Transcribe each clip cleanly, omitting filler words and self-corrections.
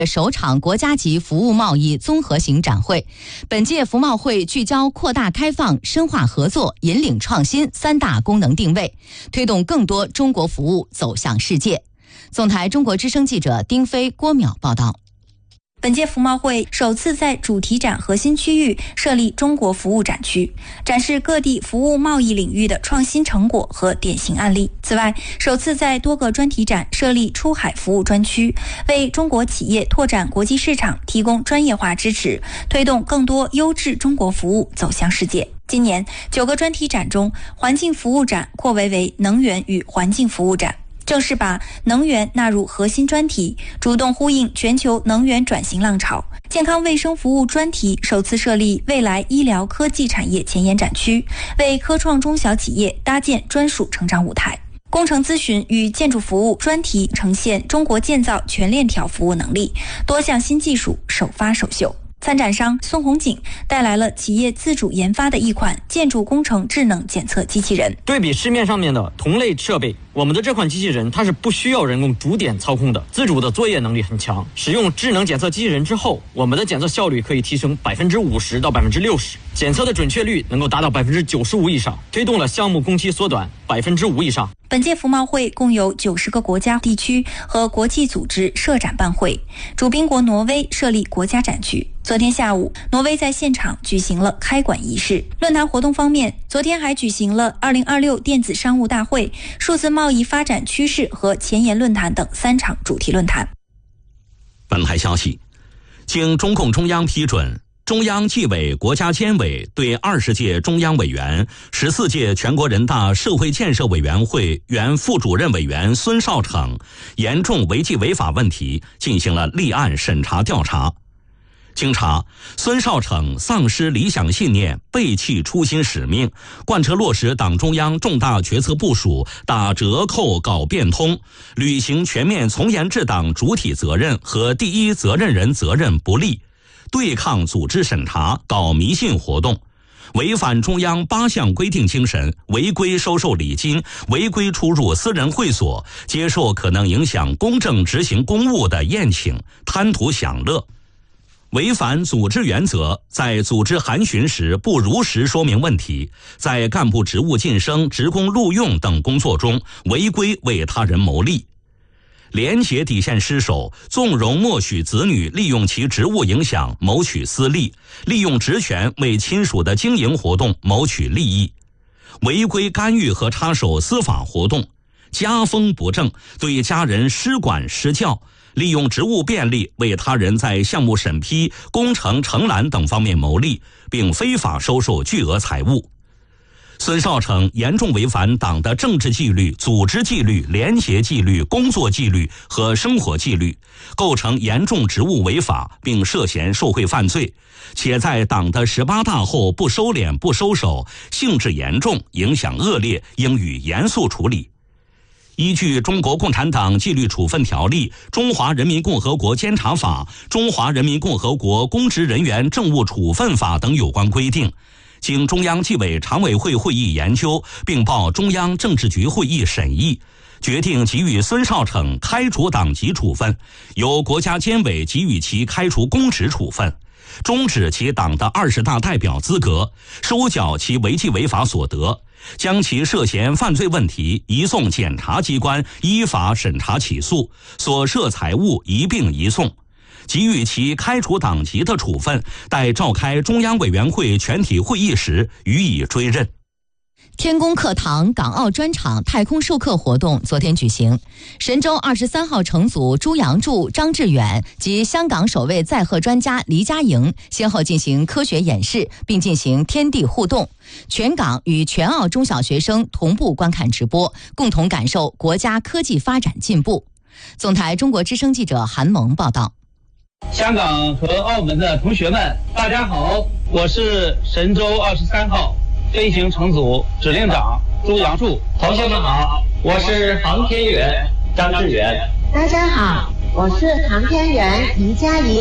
首场国家级服务贸易综合型展会。本届服贸会聚焦扩大开放、深化合作、引领创新三大功能定位，推动更多中国服务走向世界。总台中国之声记者丁飞、郭淼报道。 本届服贸会首次在主题展核心区域设立中国服务展区，展示各地服务贸易领域的创新成果和典型案例。此外，首次在多个专题展设立出海服务专区，为中国企业拓展国际市场提供专业化支持，推动更多优质中国服务走向世界。今年9个专题展中，环境服务展扩为能源与环境服务展，正式把能源纳入核心专题，主动呼应全球能源转型浪潮。健康卫生服务专题首次设立未来医疗科技产业前沿展区，为科创中小企业搭建专属成长舞台。工程咨询与建筑服务专题呈现中国建造全链条服务能力，多项新技术首发首秀。参展商孙红景带来了企业自主研发的一款建筑工程智能检测机器人。 对比市面上面的同类设备，我们的这款机器人它是不需要人工主点操控的，自主的作业能力很强。使用智能检测机器人之后，我们的检测效率可以提升50%到60%，检测的准确率能够达到95%以上，推动了项目工期缩短5%以上。 本届服贸会共有90个国家、地区和国际组织设展办会，主宾国挪威设立国家展区。昨天下午，挪威在现场举行了开馆仪式。论坛活动方面，昨天还举行了2026电子商务大会、数字贸易发展趋势和前沿论坛等3场主题论坛。 本台消息，经中共中央批准，中央纪委国家监委对20届中央委员、14届全国人大社会建设委员会原副主任委员孙少成严重违纪违法问题进行了立案审查调查。经查，孙少成丧失理想信念，背弃初心使命，贯彻落实党中央重大决策部署，打折扣搞变通，履行全面从严治党主体责任和第一责任人责任不力，对抗组织审查，搞迷信活动，违反中央8项规定精神，违规收受礼金，违规出入私人会所，接受可能影响公正执行公务的宴请，贪图享乐，违反组织原则，在组织函询时不如实说明问题，在干部职务晋升、职工录用等工作中违规为他人谋利，廉洁底线失守，纵容默许子女利用其职务影响谋取私利，利用职权为亲属的经营活动谋取利益，违规干预和插手司法活动，家风不正，对家人施管施教，利用职务便利为他人在项目审批、工程承揽等方面谋利，并非法收受巨额财物。孙少成严重违反党的政治纪律、组织纪律、廉洁纪律、工作纪律和生活纪律，构成严重职务违法，并涉嫌受贿犯罪，且在党的18大后不收敛不收手，性质严重，影响恶劣，应予严肃处理。依据《中国共产党纪律处分条例》、《中华人民共和国监察法》、《中华人民共和国公职人员政务处分法》等有关规定，经中央纪委常委会会议研究，并报中央政治局会议审议，决定给予孙少成开除党籍处分，由国家监委给予其开除公职处分，终止其党的20大代表资格，收缴其违纪违法所得，将其涉嫌犯罪问题移送检察机关依法审查起诉，所涉财物一并移送，给予其开除党籍的处分，待召开中央委员会全体会议时予以追认。 天宫课堂港澳专场太空授课活动昨天举行，神舟23号乘组朱杨柱、张志远及香港首位载荷专家黎佳莹先后进行科学演示，并进行天地互动，全港与全澳中小学生同步观看直播，共同感受国家科技发展进步。总台中国之声记者韩萌报道。 香港和澳门的同学们，大家好，我是神舟23号飞行乘组指令长朱杨柱。 同学们好，我是航天员张志远。 大家好，我是航天员黎佳莹。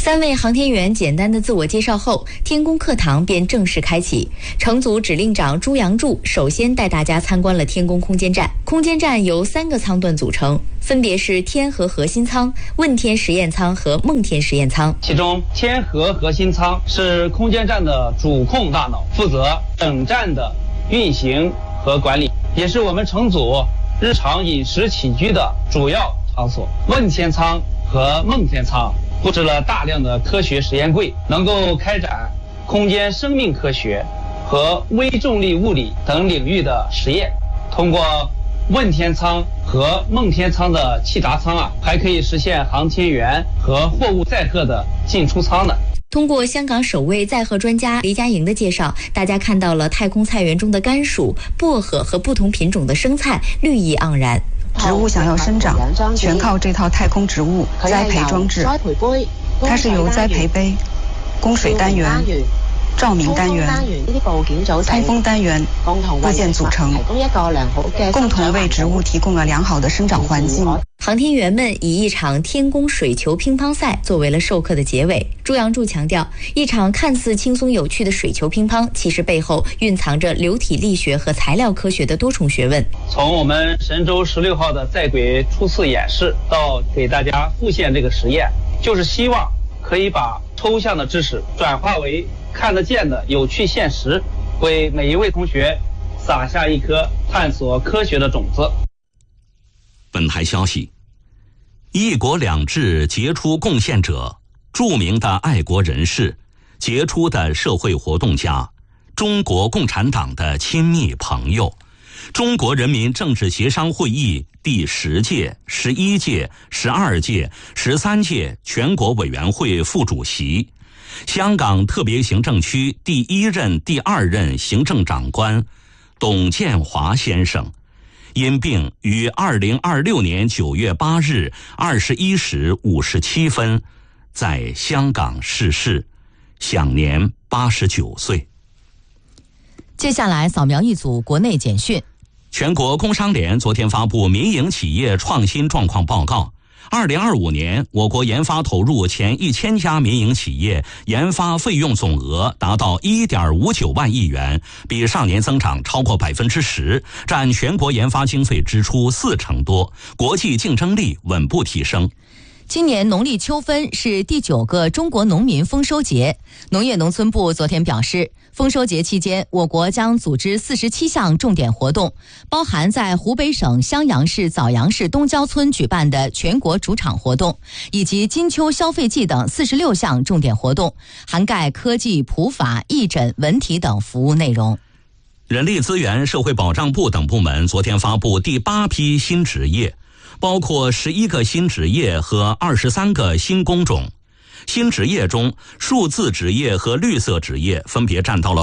3位航天员简单的自我介绍后，天宫课堂便正式开启。乘组指令长朱阳柱首先带大家参观了天宫空间站。空间站由3个舱段组成，分别是天河核心舱、问天实验舱和梦天实验舱。 其中天河核心舱是空间站的主控大脑，负责整站的运行和管理，也是我们乘组日常饮食起居的主要场所。问天舱和梦天舱布置了大量的科学实验柜，能够开展空间生命科学和微重力物理等领域的实验。通过问天舱和梦天舱的气闸舱还可以实现航天员和货物载荷的进出舱呢。 通过香港首位载荷专家黎家莹的介绍，大家看到了太空菜园中的甘薯、薄荷和不同品种的生菜，绿意盎然。 植物想要生长，全靠这套太空植物栽培装置。它是由栽培杯、供水单元、照明单元、通风单元部件组成，共同为植物提供了良好的生长环境。 航天员们以一场天宫水球乒乓赛作为了授课的结尾。朱阳柱强调，一场看似轻松有趣的水球乒乓，其实背后蕴藏着流体力学和材料科学的多重学问。 从我们神舟16号的在轨初次演示到给大家复现这个实验，就是希望可以把抽象的知识转化为看得见的有趣现实，为每一位同学撒下一颗探索科学的种子。 本台消息，一国两制杰出贡献者、著名的爱国人士、杰出的社会活动家、中国共产党的亲密朋友、中国人民政治协商会议第10届、11届、12届、13届全国委员会副主席，香港特别行政区第1任、第2任行政长官董建华先生，因病于2026年9月8日21时57分在香港逝世，享年89岁。 接下来扫描一组国内简讯。 全国工商联昨天发布民营企业创新状况报告。2025年，我国研发投入前1000家民营企业研发费用总额达到1.59万亿元，比上年增长超过10%，占全国研发经费支出40%多，国际竞争力稳步提升。 今年农历秋分是第9个中国农民丰收节。农业农村部昨天表示，丰收节期间，我国将组织47项重点活动，包含在湖北省襄阳市枣阳市东郊村举办的全国主场活动，以及金秋消费季等46项重点活动，涵盖科技、普法、义诊、文体等服务内容。 人力资源社会保障部等部门昨天发布第8批新职业，包括11个新职业和23个新工种。新职业中，数字职业和绿色职业分别占到了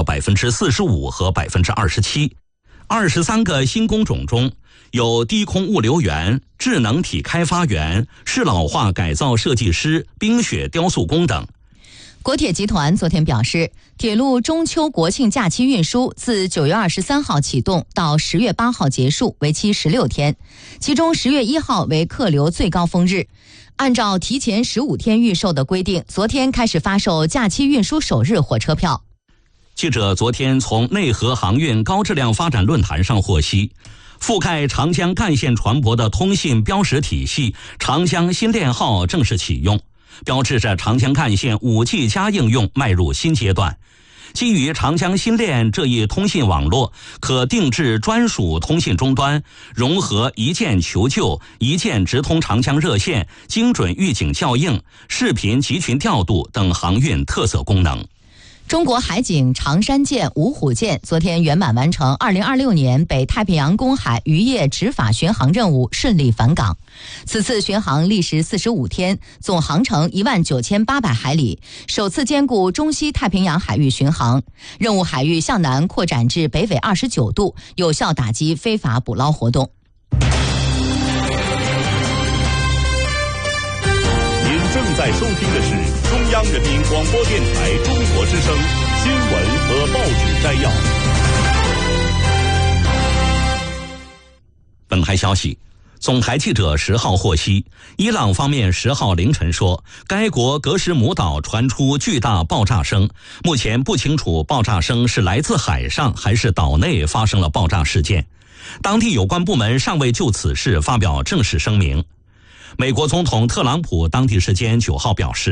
45%和27%。23个新工种中，有低空物流员、智能体开发员、适老化改造设计师、冰雪雕塑工等。 国铁集团昨天表示，铁路中秋国庆假期运输自9月23号启动到10月8号结束，为期16天，其中10月1号为客流最高峰日。按照提前15天预售的规定，昨天开始发售假期运输首日火车票。 记者昨天从内河航运高质量发展论坛上获悉，覆盖长江干线船舶的通信标识体系长江新链号正式启用，标志着长江干线 5G 加应用迈入新阶段。基于长江新链这一通信网络，可定制专属通信终端，融合一键求救、一键直通长江热线、精准预警校应、视频集群调度等航运特色功能。 中国海警长山舰、芜湖舰昨天圆满完成2026年北太平洋公海渔业执法巡航任务，顺利返港。此次巡航历时45天，总航程19800海里，首次兼顾中西太平洋海域巡航。任务海域向南扩展至北纬29度，有效打击非法捕捞活动。 您正在收听的是中央人民广播电台中国之声新闻和报纸摘要。 本台消息， 总台记者10号获悉，伊朗方面10号凌晨说，该国格什姆岛传出巨大爆炸声，目前不清楚爆炸声是来自海上还是岛内发生了爆炸事件。当地有关部门尚未就此事发表正式声明。美国总统特朗普当地时间9号表示，